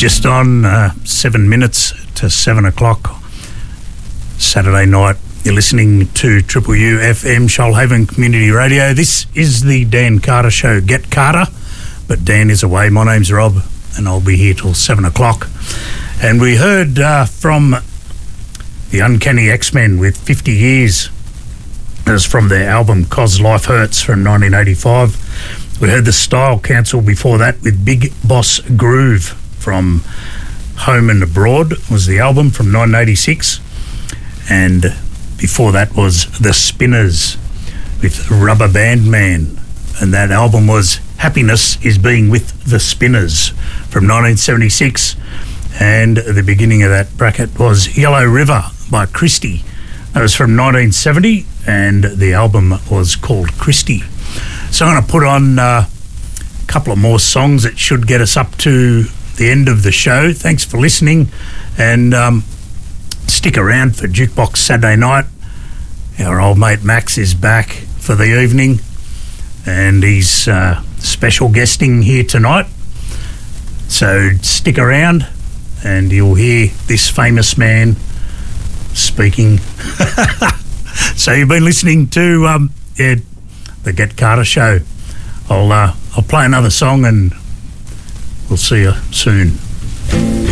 Just on 7 minutes to 7 o'clock Saturday night. You're listening to Triple U FM, Shoalhaven Community Radio. This is the Dan Carter Show, Get Carter, but Dan is away. My name's Rob, and I'll be here till 7 o'clock. And we heard from the Uncanny X-Men with 50 Years. It was from their album "'Cause Life Hurts" from 1985. We heard the Style Council before that with Big Boss Groove from Home and Abroad was the album from 1986. And before that was The Spinners with Rubber Band Man. And that album was Happiness is Being with the Spinners from 1976. And the beginning of that bracket was Yellow River by Christie. That was from 1970, and the album was called Christie. So I'm going to put on a couple of more songs that should get us up to the end of the show. Thanks for listening, and stick around for Jukebox Saturday Night. Our old mate Max is back for the evening, and he's special guesting here tonight. So stick around, and you'll hear this famous man speaking. So you've been listening to the Get Carter Show. I'll play another song, and we'll see you soon.